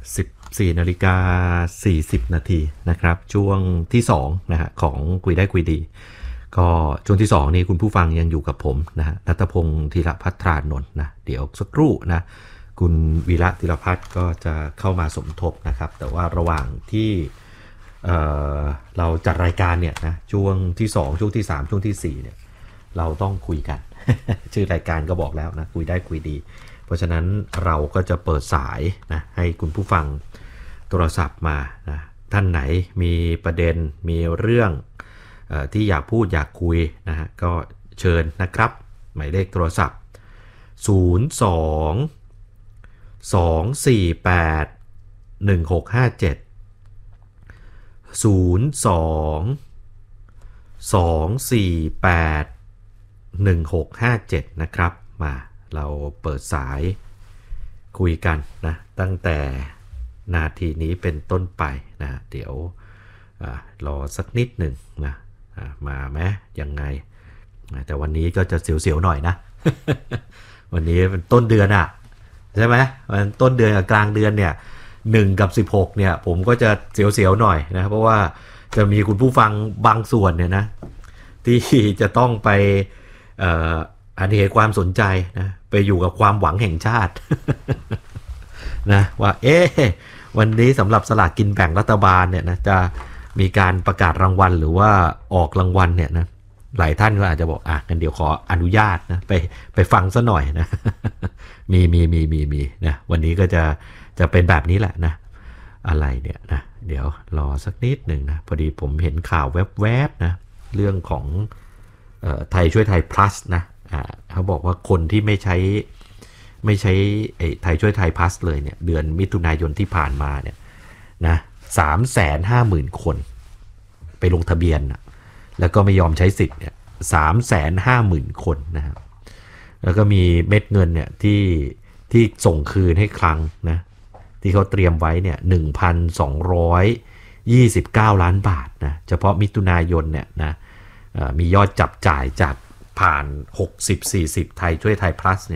14:40 น.นะครับช่วงที่2นะฮะของคุยได้คุยดีก็ช่วงที่2นี้คุณผู้ฟังยังอยู่กับผมนะฮะณัฐพงศ์ธีรภัทรานนท์นะเดี๋ยวสักครู่นะคุณวีระธีรพัฒน์ก็จะเข้ามาสมทบนะครับแต่ว่าระหว่างที่เราจัดรายการเนี่ยนะช่วงที่2ช่วงที่3ช่วงที่4เนี่ยเราต้องคุยกัน ชื่อรายการก็บอกแล้วนะคุยได้คุยดีเพราะฉะนั้นเราก็จะเปิดสายนะให้คุณผู้ฟังโทรศัพท์มานะท่านไหนมีประเด็นมีเรื่องที่อยากพูดอยากคุยนะฮะก็เชิญนะครับหมายเลขโทรศัพท์02-248-1657 02-248-1657นะครับมาเราเปิดสายคุยกันนะตั้งแต่นาทีนี้เป็นต้นไปนะเดี๋ยวรอสักนิดหนึ่งนะมาไหมยังไงแต่วันนี้ก็จะเสียวๆหน่อยนะ วันนี้เป็นต้นเดือนอ่ะใช่ไหมวันต้นเดือนกับกลางเดือนเนี่ย1กับ16เนี่ยผมก็จะเสียวๆหน่อยนะเพราะว่าจะมีคุณผู้ฟังบางส่วนเนี่ยนะที่จะต้องไปอันนี้ความสนใจนะไปอยู่กับความหวังแห่งชาติ นะว่าวันนี้สำหรับสลากกินแบ่งรัฐบาลเนี่ยนะจะมีการประกาศรางวัลหรือว่าออกรางวัลเนี่ยนะหลายท่านก็อาจจะบอกงั้นเดี๋ยวขออนุญาตนะไปฟังซะหน่อยนะ มีนะวันนี้ก็จะเป็นแบบนี้แหละนะอะไรเนี่ยนะเดี๋ยวรอสักนิดหนึ่งนะพอดีผมเห็นข่าวแวบๆนะเรื่องของไทยช่วยไทย plus นะเขาบอกว่าคนที่ไม่ใช้ไทยช่วยไทย plus เลยเนี่ยเดือนมิถุนายนที่ผ่านมาเนี่ยนะ350,000 คนไปลงทะเบียนนะแล้วก็ไม่ยอมใช้สิทธิ์เนี่ย350,000 คนนะครับแล้วก็มีเม็ดเงินเนี่ยที่ส่งคืนให้คลังนะที่เขาเตรียมไว้เนี่ย 1,229 ล้านบาทนะเฉพาะมิถุนายนเนี่ยนะมียอดจับจ่ายจากผ่าน60-40ไทยช่วยไทย plus เนี่ย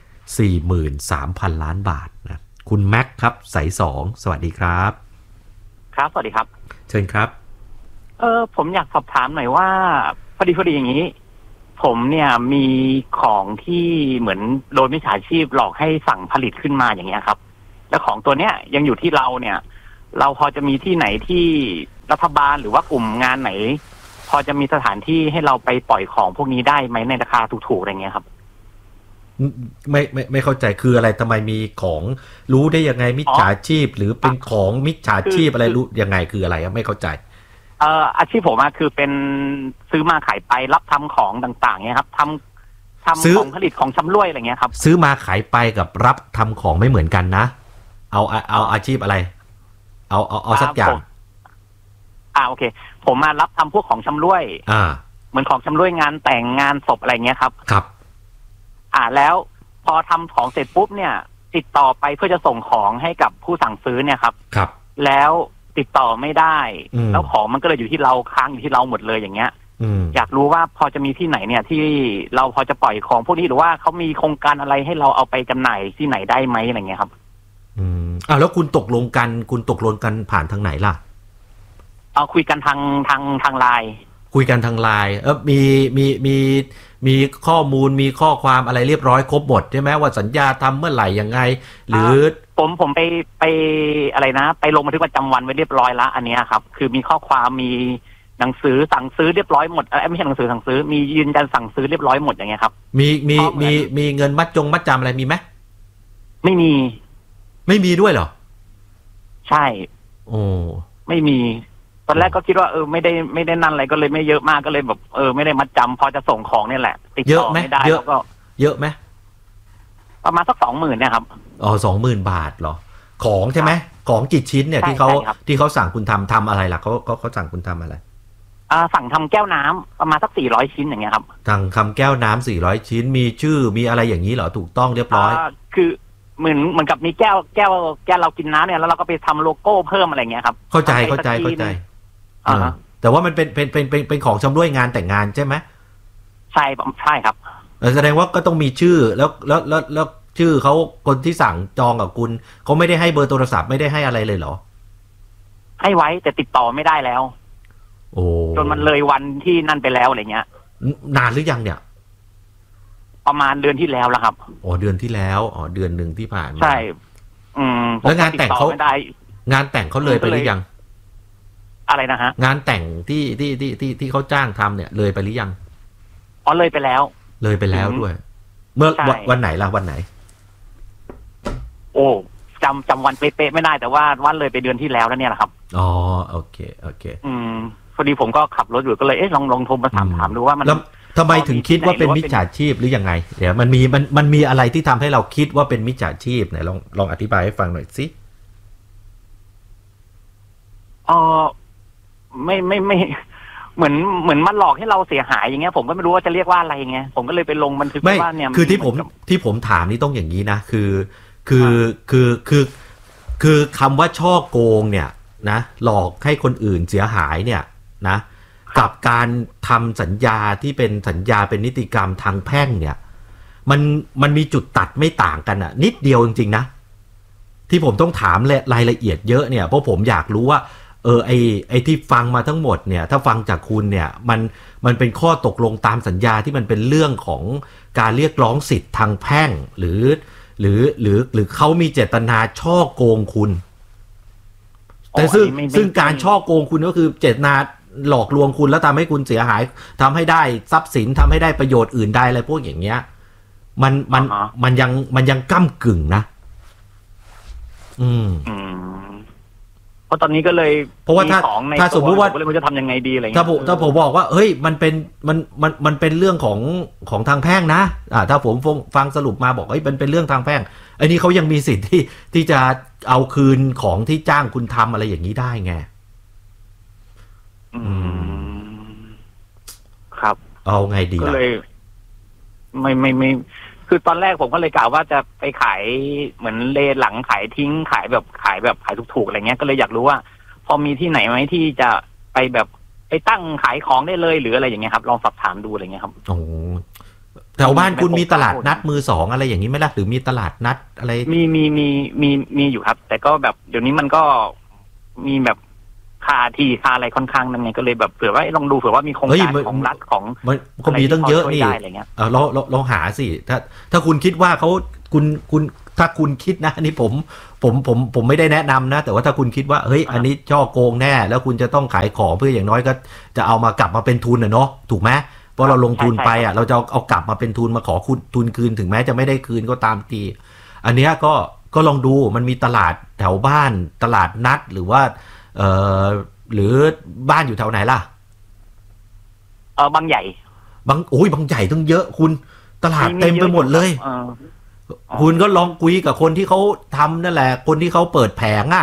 43,000 ล้านบาทนะคุณแม็กครับสาย2สวัสดีครับครับสวัสดีครับเชิญครับผมอยากสอบถามหน่อยว่าพอดีอย่างนี้ผมเนี่ยมีของที่เหมือนโดนมิจฉาชีพหลอกให้สั่งผลิตขึ้นมาอย่างเงี้ยครับแล้วของตัวเนี้ยยังอยู่ที่เราเนี่ยเราพอจะมีที่ไหนที่รัฐบาลหรือว่ากลุ่มงานไหนพอจะมีสถานที่ให้เราไปปล่อยของพวกนี้ได้ไหมในราคาถูกๆอะไรเงี้ยครับไม่เข้าใจคืออะไรทำไมมีของรู้ได้ยังไงมิจฉาชีพหรือเป็นของมิจฉาชีพอะไรรู้ยังไงคืออะไรไม่เข้าใจอาชีพผมคือเป็นซื้อมาขายไปรับทำของต่างๆเงี้ยครับทำของผลิตของชำร่วยอะไรเงี้ยครับซื้อมาขายไปกับรับทำของไม่เหมือนกันนะเอาอาชีพอะไรเอาสักอย่างโอเคผมมารับทำพวกของชำร่วยเหมือนของชำร่วยงานแต่งงานศพอะไรเงี้ยครับครับแล้วพอทำของเสร็จปุ๊บเนี่ยติดต่อไปเพื่อจะส่งของให้กับผู้สั่งซื้อเนี่ยครับแล้วติดต่อไม่ได้แล้วของมันก็เลยอยู่ที่เราค้างอยู่ที่เราหมดเลยอย่างเงี้ยอยากรู้ว่าพอจะมีที่ไหนเนี่ยที่เราพอจะปล่อยของพวกนี้หรือว่าเขามีโครงการอะไรให้เราเอาไปจำหน่ายที่ไหนได้ไหมอะไรเงี้ยครับแล้วคุณตกลงกันผ่านทางไหนล่ะคุยกันทางไลน์คุยกันทางไลน์มีข้อมูลมีข้อความอะไรเรียบร้อยครบหมดใช่ไหมว่าสัญญาทำเมื่อไหร่ยังไงหรือผมไปอะไรนะไปลงบันทึกประจำวันไว้เรียบร้อยแล้วอันนี้ครับคือมีข้อความมีหนังสือสั่งซื้อเรียบร้อยหมดไม่ใช่หนังสือสั่งซื้อมียืนยันสั่งซื้อเรียบร้อยหมดอย่างเงี้ยครับมีเงินมัดจำอะไรมีไหมไม่มีด้วยเหรอใช่ไม่มีตอนแรกก็คิดว่าไม่ได้นั่นอะไรก็เลยไม่เยอะมากก็เลยแบบไม่ได้มัดจำพอจะส่งของนี่แหละติดต่อไม่ได้แล้วก็เยอะไหมประมาณสัก 20,000 เนี่ยครับ 20,000 บาทเหรอของใช่ไหมของกี่ชิ้นเนี่ยที่เขาสั่งคุณทำอะไรล่ะเขาสั่งคุณทำอะไรสั่งทำแก้วน้ำประมาณสัก400 ชิ้นอย่างเงี้ยครับสั่งทำแก้วน้ำ400 ชิ้นมีชื่อมีอะไรอย่างนี้เหรอถูกต้องเรียบร้อยคือเหมือนกับมีแก้วเรากินน้ำเนี่ยแล้วเราก็ไปทำโลโก้เพิ่มอะไรเงี้ยครับเข้าใจแต่ว่ามันเป็นของชำร่วยงานแต่งงานใช่ไหมใช่ครับแสดงว่าก็ต้องมีชื่อแล้วชื่อเขาคนที่สั่งจองกับคุณเขาไม่ได้ให้เบอร์โทรศัพท์ไม่ได้ให้อะไรเลยเหรอให้ไว้แต่ติดต่อไม่ได้แล้วโอ้จนมันเลยวันที่นั่นไปแล้วอะไรเงี้ยนานหรือยังเนี่ยประมาณเดือนที่แล้วแล้วครับอ๋อเดือนที่แล้วอ๋อเดือนหนึ่งที่ผ่านมาใช่แล้วงานแต่งเขางานแต่งเขาเลยไปหรือยังอะไรนะฮะงานแต่งที่เขาจ้างทำเนี่ยเลยไปหรือยังอ๋อเลยไปแล้วเลยไปแล้วด้วยเมื่อวันไหนล่ะวันไหนโอ้จำวันเป๊ะๆไม่ได้แต่ว่าวันเลยไปเดือนที่แล้วเนี่ยแหละครับอ๋อโอเคพอดีผมก็ขับรถอยู่ก็เลยลองโทรมาถามดูว่ามันแล้วทำไมถึงคิดว่าเป็นมิจฉาชีพหรือยังไงเดี๋ยวมันมีอะไรที่ทำให้เราคิดว่าเป็นมิจฉาชีพไหนลองอธิบายให้ฟังหน่อยสิไม่เหมือนมันหลอกให้เราเสียหายอย่างเงี้ยผมก็ไม่รู้ว่าจะเรียกว่าอะไรไงผมก็เลยไปลงบันทึกว่าเนี่ยคือที่ผมถามนี่ต้องอย่างนี้นะคือคำว่าช่อโกงเนี่ยนะหลอกให้คนอื่นเสียหายเนี่ยนะกับการทำสัญญาที่เป็นสัญญาเป็นนิติกรรมทางแพ่งเนี่ยมันมีจุดตัดไม่ต่างกันอ่ะนิดเดียวจริงๆนะที่ผมต้องถามรายละเอียดเยอะเนี่ยเพราะผมอยากรู้ว่าไอ้ที่ฟังมาทั้งหมดเนี่ยถ้าฟังจากคุณเนี่ยมันเป็นข้อตกลงตามสัญญาที่มันเป็นเรื่องของการเรียกร้องสิทธิ์ทางแพ่งหรือเขามีเจตนาช่อโกงคุณแต่ซึ่งการช่อโกงคุณก็คือเจตนาหลอกลวงคุณแล้วทำให้คุณเสียหายทำให้ได้ทรัพย์สินทำให้ได้ประโยชน์อื่นได้อะไรพวกอย่างเงี้ยมันยังก้ำกึ่งนะเพราะตอนนี้ก็เลยเพราะว่าถ้าสมมติว่าจะทำยังไงดีอะไรเงี้ยถ้าผมบอกว่าเฮ้ยมันเป็นเรื่องของทางแพ่งนะถ้าผมฟังสรุปมาบอกเฮ้ยมันเป็นเรื่องทางแพ่งไอ้นี่เขายังมีสิทธิ์ที่จะเอาคืนของที่จ้างคุณทำอะไรอย่างนี้ได้ไงครับเอาไงดีก็เลยไม่คือตอนแรกผมก็เลยกล่าวว่าจะไปขายเหมือนเลหลังขายทิ้งขายถูกๆอะไรเงี้ยก็เลยอยากรู้ว่าพอมีที่ไหนไหมที่จะไปแบบไปตั้งขายของได้เลยหรืออะไรอย่างเงี้ยครับลองสอบถามดูอะไรเงี้ยครับโอ้แถวบ้านคุณมีตลาดนัดมือสองอะไรอย่างนี้ไหมล่ะหรือมีตลาดนัดอะไรมีอยู่ครับแต่ก็แบบเดี๋ยวนี้มันก็มีแบบค่าอะไรค่อนข้างนั่นไงก็เลยแบบเผื่อว่าลองดูเผื่อว่ามีโครงการของรัฐของมันก็มีตั้งเยอะนี่เราหาสิถ้าคุณคิดว่าคุณถ้าคุณคิดนะนี่ผมไม่ได้แนะนำนะแต่ว่าถ้าคุณคิดว่าเฮ้ยอันนี้ช่อโกงแน่แล้วคุณจะต้องขายของเพื่ออย่างน้อยก็จะเอามากลับมาเป็นทุนเนาะถูกไหมเพราะเราลงทุนไปเราจะเอากลับมาเป็นทุนมาขอทุนคืนถึงแม้จะไม่ได้คืนก็ตามทีอันเนี้ยก็ลองดูมันมีตลาดแถวบ้านตลาดนัดหรือว่าหรือบ้านอยู่แถวไหนล่ะบางใหญ่บางใหญ่ต้องเยอะคุณตลาดเต็มไปหมดเลยคุณก็ลองคุยกับคนที่เขาทำนั่นแหละคนที่เขาเปิดแผง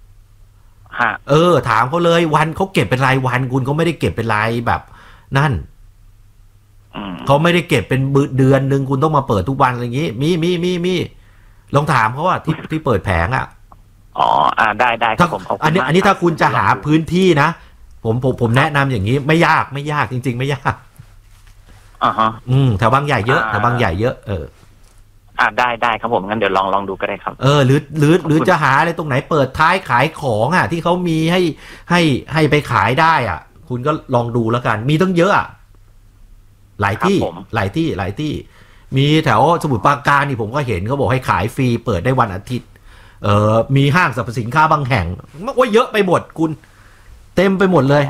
ถามเขาเลยวันเขาเก็บเป็นรายวันคุณเขาไม่ได้เก็บเป็นรายแบบนั่นเขาไม่ได้เก็บเป็นเดือนนึงคุณต้องมาเปิดทุกวันอะไรอย่างนี้มีลองถามเขาว่าที่เปิดแผงได้ครับผมอันนี้ถ้าคุณจะหาพื้นที่นะผมแนะนำอย่างนี้ไม่ยากจริงๆไม่ยากแถวบางใหญ่เยอะแถวบางใหญ่เยอะได้ครับผมงั้นเดี๋ยวลองดูก็ได้ครับหรือจะหาอะไรตรงไหนเปิดท้ายขายของที่เขามีให้ไปขายได้คุณก็ลองดูแล้วกันมีต้องเยอะหลายที่มีแถวสมุทรปราการนี่ผมก็เห็นเขาบอกให้ขายฟรีเปิดได้วันอาทิตย์มีห้างสรรพสินค้าบางแห่งว่าเยอะไปหมดคุณเต็มไปหมดเลย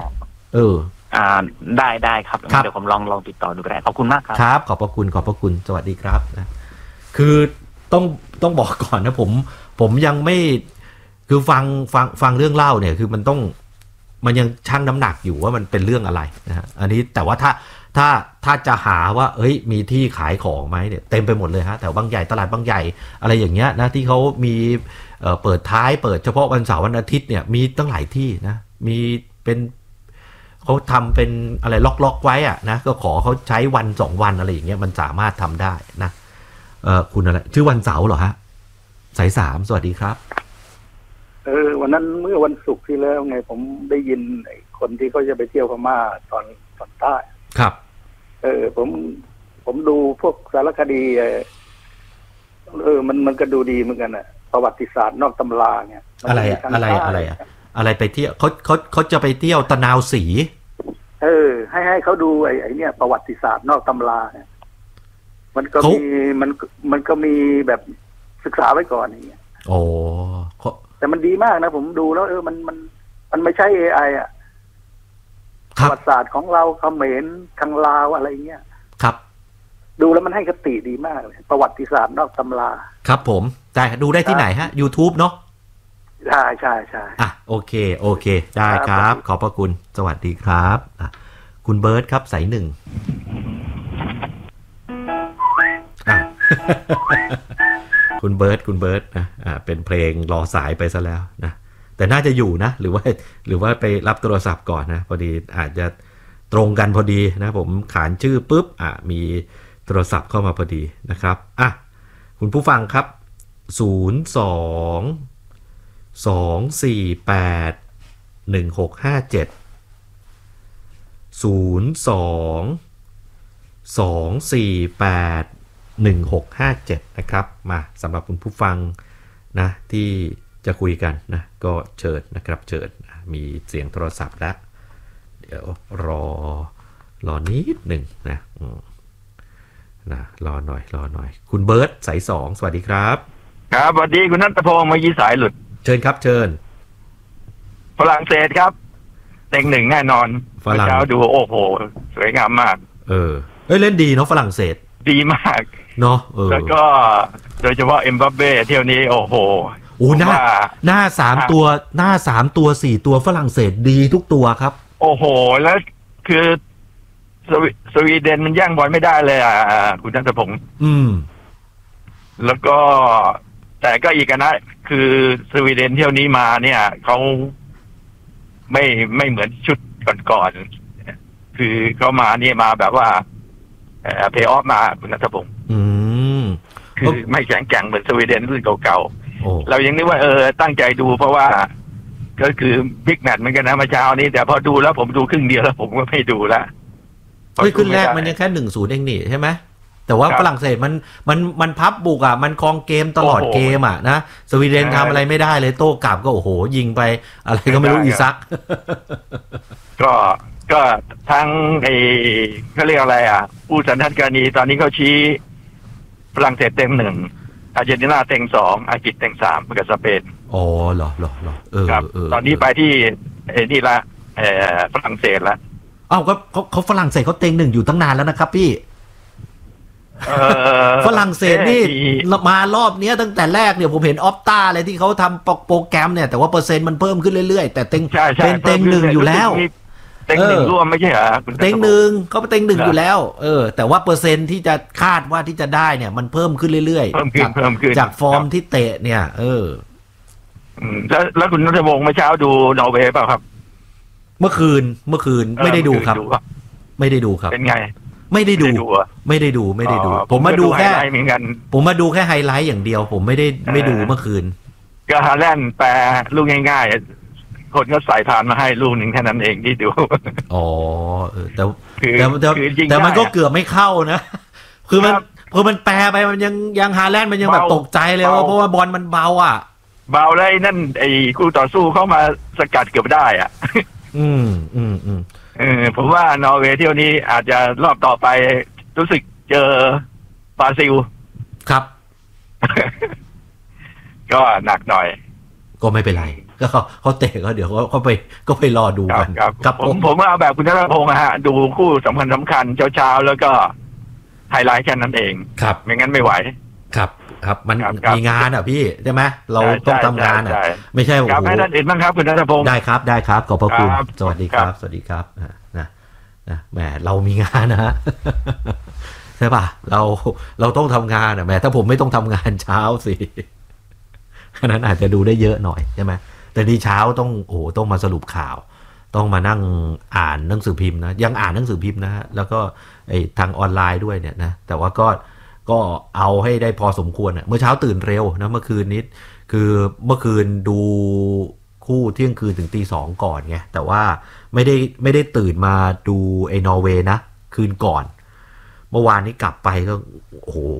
ได้ครับเดี๋ยวผมลองติดต่อดูก็ได้ขอบคุณมากครับครับขอบพระคุณสวัสดีครับนะคือต้องบอกก่อนนะผมยังไม่คือฟังเรื่องเล่าเนี่ยคือมันยังชั่งน้ำหนักอยู่ว่ามันเป็นเรื่องอะไรนะฮะอันนี้แต่ว่าถ้าจะหาว่าเอ้ยมีที่ขายของไหมเนี่ยเต็มไปหมดเลยฮะแต่บางใหญ่ตลาดบางใหญ่อะไรอย่างเงี้ยนะที่เขามีเปิดท้ายเปิดเฉพาะวันเสาร์วันอาทิตย์เนี่ยมีตั้งหลายที่นะมีเป็นเขาทำเป็นอะไรล็อกไว้นะก็ขอเขาใช้วัน2วันอะไรอย่างเงี้ยมันสามารถทำได้นะคุณอะไรชื่อวันเสาร์เหรอฮะสาย3สวัสดีครับวันนั้นเมื่อวันศุกร์ที่แล้วไงผมได้ยินคนที่เขาจะไปเที่ยวพม่าตอนใต้ผมดูพวกสารคดีมันก็ดูดีเหมือนกันอ่ะประวัติศาสตร์นอกตำราเนี่ยอะไรอะไรไปเที่ยวเขาจะไปเที่ยวตะนาวศรีให้เขาดูไอ้เนี่ยประวัติศาสตร์นอกตำราเนี่ยมันก็มีแบบศึกษาไว้ก่อนอย่างเงี้ยโอ้แต่มันดีมากนะผมดูแล้วมันไม่ใช่ AI อ่ะประวัติศาสตร์ของเราเขมรทางลาวอะไรเงี้ยครับดูแล้วมันให้คติดีมากเลยประวัติศาสตร์นอกตำราครับผมได้ดูได้ที่ไหนฮะ YouTube เนาะใช่อ่ะโอเคได้ครับขอบพระคุณสวัสดีครับคุณเบิร์ตครับสายหนึ่งคุณเบิร์ตนะเป็นเพลงรอสายไปซะแล้วนะแต่น่าจะอยู่นะหรือว่าไปรับโทรศัพท์ก่อนนะพอดีอาจจะตรงกันพอดีนะผมขานชื่อปุ๊บมีโทรศัพท์เข้ามาพอดีนะครับคุณผู้ฟังครับ02-248-1657นะครับมาสำหรับคุณผู้ฟังนะที่จะคุยกันนะก็เชิญนะครับเชิญมีเสียงโทรศัพท์แล้วเดี๋ยวรอนิดหนึ่งนะรอหน่อยคุณเบิร์ตสายสองสวัสดีครับครับสวัสดีคุณณัฐพงศ์เมื่อกี้สายหลุดเชิญครับเชิญฝรั่งเศสครับเต็งหนึ่งแน่นอนเมื่อเช้าดูโอ้โหสวยงามมากเล่นดีเนาะฝรั่งเศสดีมากเนาะแล้วก็โดยเฉพาะเอ็มบัปเป้เที่ยวนี้โอ้โหหน้า3ตัว4ตัวฝรั่งเศสดีทุกตัวครับโอ้โหแล้วคือสวีเดนมันแย่งบอลไม่ได้เลยคุณณัฐพงศ์แล้วก็แต่ก็อีกนะคือสวีเดนเที่ยวนี้มาเนี่ยเขาไม่เหมือนชุดก่อนคือเขามาเนี่ยมาแบบว่าเพย์ออฟมาคุณณัฐพงศ์คือไม่แข็งแกร่งเหมือนสวีเดนรุ่นเก่าๆเรายังนึกว่าตั้งใจดูเพราะว่าก็คือบิ๊กแมตช์เหมือนกันนะเมื่อเช้านี้แต่พอดูแล้วผมดูครึ่งเดียวแล้วผมก็ไม่ดูแล้วขึ้นแรกมันยังแค่ 1-0 เองนี่ใช่ไหมแต่ว่าฝรั่งเศสมันพับบุกมันครองเกมตลอดเกมนะสวีเดนทำอะไรไม่ได้เลยโต้กลับก็โอ้โหยิงไปอะไรก็ไม่รู้อีซักก็ทั้งเขาเรียกอะไรผู้สันทัดการณีตอนนี้เขาชี้ฝรั่งเศสเต็งหนึ่งอาร์เจนตินาเต็งสองอังกฤษเต็งสามกับสเปนอ๋อเหรอครับตอนนี้ไปที่นี่ละฝรั่งเศสละก็เขาฝรั่งเศสเขาเต็งหนึ่งอยู่ตั้งนานแล้วนะครับพี่ฝรั่งเศสนี่มารอบนี้ตั้งแต่แรกเนี่ยผมเห็นออฟต้าอะไรที่เขาทำโปรแกรมเนี่ยแต่ว่าเปอร์เซ็นต์มันเพิ่มขึ้นเรื่อยๆแต่เต็งหนึ่งอยู่แล้วเต็งหนึ่งร่วมไม่ใช่เหรอเต็งหนึ่งเขาเต็งหนึ่งอยู่แล้วแต่ว่าเปอร์เซ็นต์ที่จะคาดว่าที่จะได้เนี่ยมันเพิ่มขึ้นเรื่อยๆเพิ่มขึ้นจากฟอร์มที่เตะเนี่ยแล้วคุณณัฐพงศ์เมื่อเช้าดูนอร์เวย์เปล่าครับเมื่อคืนไม่ได้ดูครับไม่ได้ดูครับเป็นไงไม่ได้ดูผมมาดูแค่ไฮไลท์อย่างเดียวผมไม่ดูเมื่อคืนก็ฮาแลนด์แปลลูกง่ายๆคนก็ใส่ผ่านมาให้ลูกหนึ่งแค่นั้นเองที่ดูแต่มันก็เกือบไม่เข้านะคือมันแปลไปมันยังฮาแลนด์มันยังแบบตกใจเลยเพราะว่าบอลมันเบาเบาเลยนั่นคู่ต่อสู้เข้ามาสกัดเกือบได้ผมว่านอร์เวย์เที่ยวนี้อาจจะรอบต่อไปรู้สึกเจอบราซิลครับก็หนักหน่อยก็ไม่เป็นไรก็เขาเตะก็เดี๋ยวเขาไปรอดูกันครับผมเอาแบบคุณณัฐพงศ์ดูคู่สำคัญเช้าแล้วก็ไฮไลท์แค่นั้นเองครับไม่งั้นไม่ไหวครับมันมีงานพี่ใช่ไหมเราต้องทำงานไม่ใช่โอ้โหให้ท่านอื่นบ้างครับคุณณัฐพงศ์ได้ครับขอบพระคุณสวัสดีครับนะแหมเรามีงานนะใช่ป่ะเราต้องทำงานแหมถ้าผมไม่ต้องทำงานเช้าสิขนาดนั้นอาจจะดูได้เยอะหน่อยใช่ไหมแต่ดีเช้าต้องมาสรุปข่าวต้องมานั่งอ่านหนังสือพิมพ์นะยังอ่านหนังสือพิมพ์นะแล้วก็ทางออนไลน์ด้วยเนี่ยนะแต่ว่าก็เอาให้ได้พอสมควรเมื่อเช้าตื่นเร็วนะเมื่อคืนนี้คือเมื่อคืนดูคู่เที่ยงคืนถึงตี 2ก่อนไงแต่ว่าไม่ได้ตื่นมาดูนอร์เวย์นะคืนก่อนเมื่อวานนี้กลับไปก็โอ้โห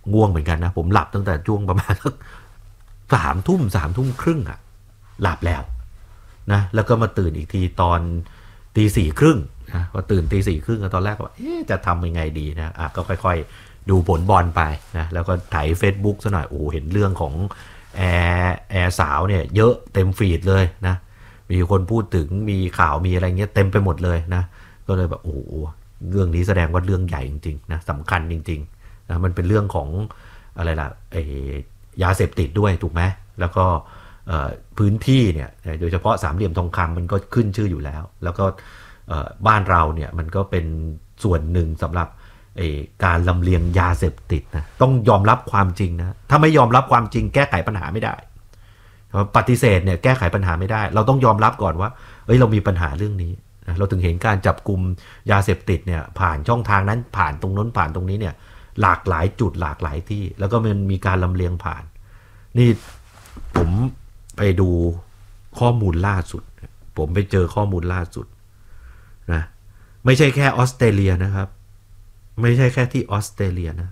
ง่วงเหมือนกันนะผมหลับตั้งแต่ช่วงประมาณ3 ทุ่มครึ่งอะหลับแล้วนะแล้วก็มาตื่นอีกทีตอน4:30นะพอตื่น4:30ตอนแรกก็ว่าจะทำยังไงดีนะก็ค่อยๆดูผลบอลไปนะแล้วก็ถ่าย Facebook ซะหน่อยโอ้เห็นเรื่องของแอร์สาวเนี่ยเยอะเต็มฟีดเลยนะมีคนพูดถึงมีข่าวมีอะไรเงี้ยเต็มไปหมดเลยนะก็เลยแบบโอ้โหเรื่องนี้แสดงว่าเรื่องใหญ่จริงๆนะสำคัญจริงๆนะมันเป็นเรื่องของอะไรล่ะยาเสพติดด้วยถูกไหมแล้วก็พื้นที่เนี่ยโดยเฉพาะสามเหลี่ยมทองคำมันก็ขึ้นชื่ออยู่แล้วก็บ้านเราเนี่ยมันก็เป็นส่วนหนึ่งสำหรับการลำเลียงยาเสพติดนะต้องยอมรับความจริงนะถ้าไม่ยอมรับความจริงแก้ไขปัญหาไม่ได้ปฏิเสธเนี่ยแก้ไขปัญหาไม่ได้เราต้องยอมรับก่อนว่าเรามีปัญหาเรื่องนี้นะเราถึงเห็นการจับกุมยาเสพติดเนี่ยผ่านช่องทางนั้นผ่านตรงนั้นผ่านตรงนี้เนี่ยหลากหลายจุดหลากหลายที่แล้วก็มันมีการลำเลียงผ่านนี่ผมไปดูข้อมูลล่าสุดผมไปเจอข้อมูลล่าสุดนะไม่ใช่แค่ออสเตรเลียนะครับไม่ใช่แค่ที่ออสเตรเลียนะ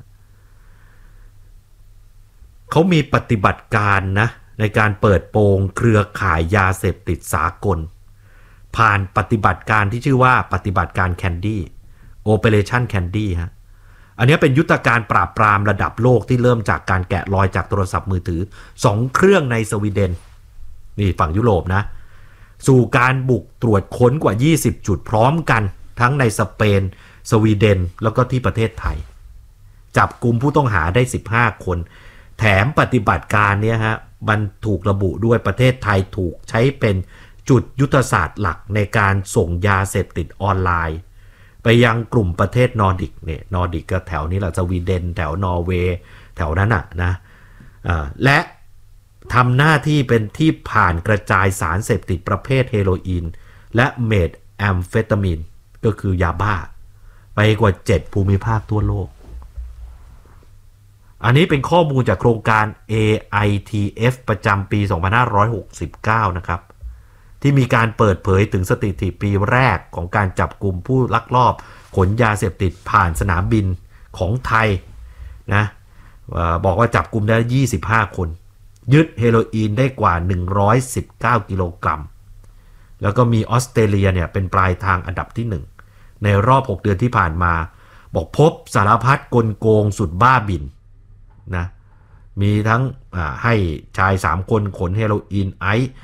เขามีปฏิบัติการนะในการเปิดโปงเครือข่ายยาเสพติดสากลผ่านปฏิบัติการที่ชื่อว่าปฏิบัติการแคนดี้ Operation Candy ฮะอันนี้เป็นยุทธการปราบปรามระดับโลกที่เริ่มจากการแกะรอยจากโทรศัพท์มือถือ2เครื่องในสวีเดนนี่ฝั่งยุโรปนะสู่การบุกตรวจค้นกว่า20จุดพร้อมกันทั้งในสเปนสวีเดนแล้วก็ที่ประเทศไทยจับกลุ่มผู้ต้องหาได้15คนแถมปฏิบัติการเนี้ยฮะมันถูกระบุด้วยประเทศไทยถูกใช้เป็นจุดยุทธศาสตร์หลักในการส่งยาเสพติดออนไลน์ไปยังกลุ่มประเทศนอร์ดิกเนี่ยนอร์ดิกก็แถวนี้แหละสวีเดนแถวนอร์เวย์แถวนั้นนะและทำหน้าที่เป็นที่ผ่านกระจายสารเสพติดประเภทเฮโรอีนและเมทแอมเฟตามีนก็คือยาบ้าไปกว่า7ภูมิภาคทั่วโลกอันนี้เป็นข้อมูลจากโครงการ AITF ประจำปี 2569 นะครับที่มีการเปิดเผยถึงสถิติปีแรกของการจับกลุ่มผู้ลักลอบขนยาเสพติดผ่านสนามบินของไทยนะบอกว่าจับกลุ่มได้25คนยึดเฮโรอีนได้กว่า119กิโลกรัมแล้วก็มีออสเตรเลียเนี่ยเป็นปลายทางอันดับที่1ในรอบ6เดือนที่ผ่านมาบอกพบสารพัดกลโกงสุดบ้าบิ่นนะมีทั้งให้ชาย3คนขนเฮโรอีนไอซ์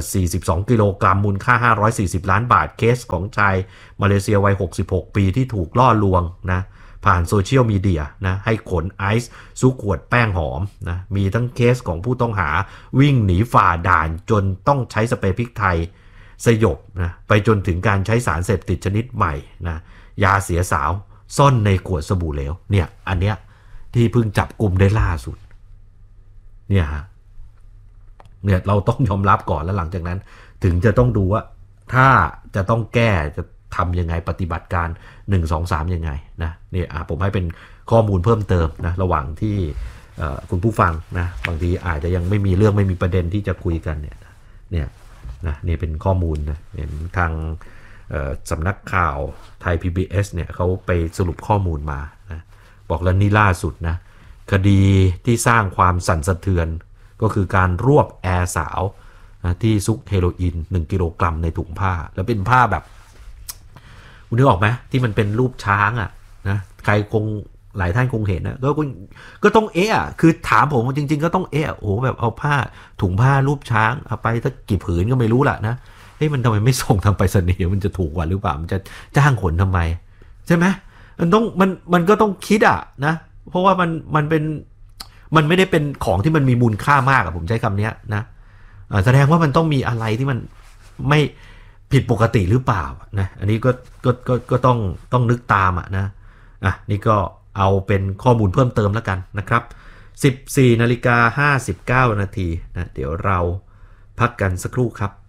42กิโลกรัมมูลค่า540ล้านบาทเคสของชายมาเลเซียวัย66ปีที่ถูกล่อลวงนะผ่านโซเชียลมีเดียนะให้ขนไอซ์ซุกขวดแป้งหอมนะมีทั้งเคสของผู้ต้องหาวิ่งหนีฝ่าด่านจนต้องใช้สเปรย์พริกไทยสยบนะไปจนถึงการใช้สารเสพติดชนิดใหม่นะยาเสียสาวซ่อนในขวดสบู่เหลวเนี่ยอันเนี้ยที่เพิ่งจับกลุ่มได้ล่าสุดเนี่ยฮะเนี่ยเราต้องยอมรับก่อนแล้วหลังจากนั้นถึงจะต้องดูว่าถ้าจะต้องแก้จะทำยังไงปฏิบัติการ1 2 3ยังไงนะเนี่ยผมให้เป็นข้อมูลเพิ่มเติมนะระหว่างที่คุณผู้ฟังนะบางทีอาจจะยังไม่มีเรื่องไม่มีประเด็นที่จะคุยกันเนี่ยนะนี่เป็นข้อมูลนะเห็นทางสำนักข่าวไทย PBS เนี่ยเขาไปสรุปข้อมูลมานะบอกแล้วนี่ล่าสุดนะคดีที่สร้างความสั่นสะเทือนก็คือการรวบแอร์สาวนะที่ซุกเฮโรอีน1กิโลกรัมในถุงผ้าแล้วเป็นผ้าแบบคุณนึกออกไหมที่มันเป็นรูปช้างนะใครคงหลายท่านคงเห็นนะก็ต้องคือถามผมจริงๆก็ต้องโอ้โหแบบเอาผ้าถุงผ้ารูปช้างเอาไปถ้ากี่ผืนก็ไม่รู้แหละนะมันทำไมไม่ส่งทางไปรษณีย์มันจะถูกกว่าหรือเปล่ามันจะจ้างขนทำไมใช่ไหมมันก็ต้องคิดนะเพราะว่ามันไม่ได้เป็นของที่มันมีมูลค่ามากผมใช้คำนี้นะแสดงว่ามันต้องมีอะไรที่มันไม่ผิดปกติหรือเปล่านะอันนี้ก็ต้องนึกตามนะนี่ก็เอาเป็นข้อมูลเพิ่มเติมแล้วกันนะครับ 14:59 นาทีนะเดี๋ยวเราพักกันสักครู่ครับ